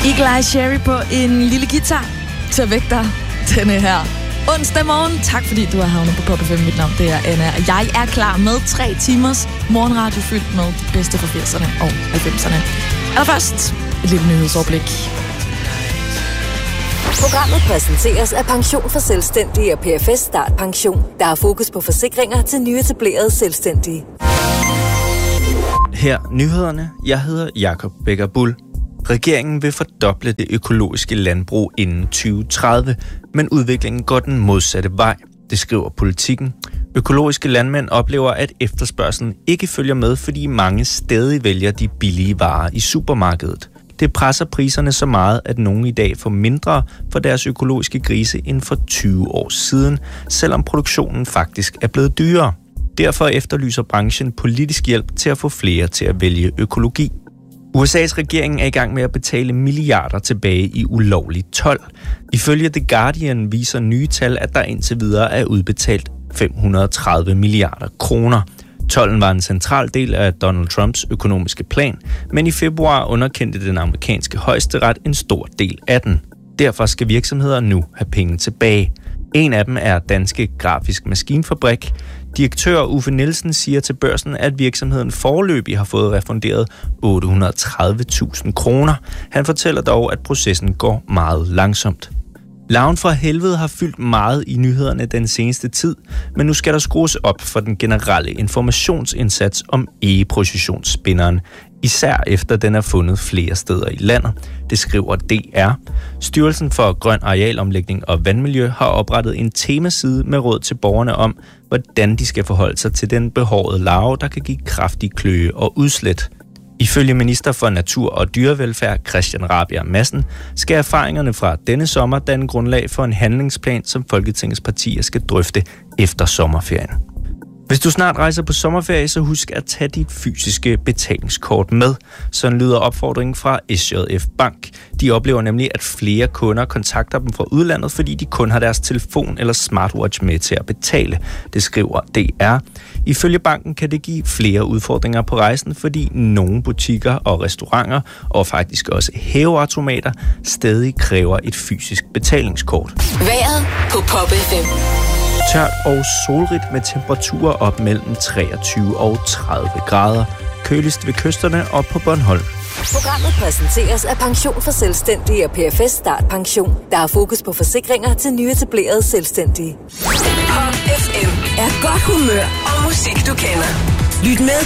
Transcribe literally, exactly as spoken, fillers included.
Eagle Eye Cherry på en lille guitar til at vække dig denne her onsdag morgen. Tak fordi du har havnet på Pop F M. Mit navn det er Anna, og jeg er klar med tre timers morgenradio fyldt med det bedste fra firserne og halvfemserne. Allerførst et lille nyhedsoverblik. Programmet præsenteres af Pension for Selvstændige og P F S Start Pension. Der er fokus på forsikringer til nyetablerede selvstændige. Her nyhederne. Jeg hedder Jakob Becker Bull. Regeringen vil fordoble det økologiske landbrug inden tyve tredive, men udviklingen går den modsatte vej. Det skriver Politikken. Økologiske landmænd oplever, at efterspørgselen ikke følger med, fordi mange stadig vælger de billige varer i supermarkedet. Det presser priserne så meget, at nogen i dag får mindre for deres økologiske grise end for tyve år siden, selvom produktionen faktisk er blevet dyrere. Derfor efterlyser branchen politisk hjælp til at få flere til at vælge økologi. U S A's regering er i gang med at betale milliarder tilbage i ulovlig told. Ifølge The Guardian viser nye tal, at der indtil videre er udbetalt fem hundrede og tredive milliarder kroner. Tolden var en central del af Donald Trumps økonomiske plan, men i februar underkendte den amerikanske højesteret en stor del af den. Derfor skal virksomheder nu have penge tilbage. En af dem er Danske Grafisk Maskinfabrik. Direktør Uffe Nielsen siger til Børsen, at virksomheden foreløbig har fået refunderet otte hundrede og tredive tusind kroner. Han fortæller dog, at processen går meget langsomt. Larven fra helvede har fyldt meget i nyhederne den seneste tid, men nu skal der skrues op for den generelle informationsindsats om egeprocessionsspinderen, især efter den er fundet flere steder i landet. Det skriver D R. Styrelsen for Grøn Arealomlægning og Vandmiljø har oprettet en temaside med råd til borgerne om, hvordan de skal forholde sig til den behårede larve, der kan give kraftig kløe og udslæt. Ifølge minister for Natur og Dyrevelfærd Christian Rabjerg Madsen skal erfaringerne fra denne sommer danne grundlag for en handlingsplan, som Folketingets partier skal drøfte efter sommerferien. Hvis du snart rejser på sommerferie, så husk at tage dit fysiske betalingskort med. Sådan lyder opfordringen fra S J F Bank. De oplever nemlig, at flere kunder kontakter dem fra udlandet, fordi de kun har deres telefon eller smartwatch med til at betale. Det skriver D R. Ifølge banken kan det give flere udfordringer på rejsen, fordi nogle butikker og restauranter, og faktisk også hæveautomater, stadig kræver et fysisk betalingskort. Vejret på Pop F M. Tørt og solrigt med temperaturer op mellem treogtyve og tredive grader. Køligst ved kysterne og på Bornholm. Programmet præsenteres af Pension for Selvstændige og P F S Start Pension. Der er fokus på forsikringer til nyetablerede selvstændige. Pop F M er godt humør og musik, du kender. Lyt med